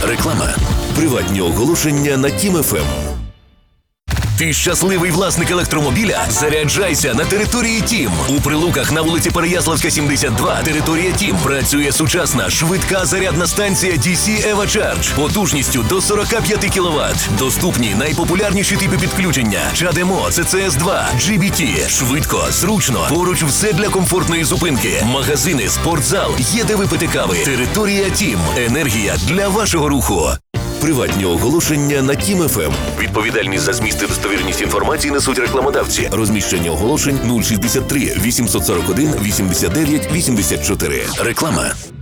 Реклама. Приватні оголошення на Тім ФМ. Ти щасливий власник електромобіля? Заряджайся на території Тім. У Прилуках на вулиці Переяславська, 72, територія Тім, працює сучасна, швидка зарядна станція DC EvoCharge потужністю до 45 кВт. Доступні найпопулярніші типи підключення: CHAdeMO, CCS2, GBT. Швидко, зручно, поруч все для комфортної зупинки. Магазини, спортзал, є де випити кави. Територія Тім. Енергія для вашого руху. Приватні оголошення на Тім ФМ. Відповідальність за зміст і достовірність інформації несуть рекламодавці. Розміщення оголошень 063 841 89 84. Реклама.